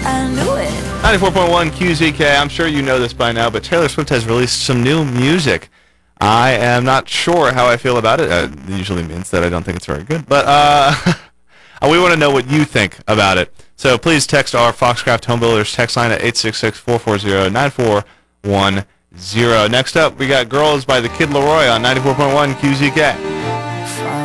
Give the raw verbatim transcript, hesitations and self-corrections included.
I knew it. ninety-four point one Q Z K. I'm sure you know this by now, but Taylor Swift has released some new music. I am not sure how I feel about it. Uh, it usually means that I don't think it's very good. But uh, we want to know what you think about it. So please text our Foxcraft Homebuilders text line at eight six six, four four zero, nine four one zero. Next up, we got Girls by the Kid Laroi on ninety-four point one Q Z K.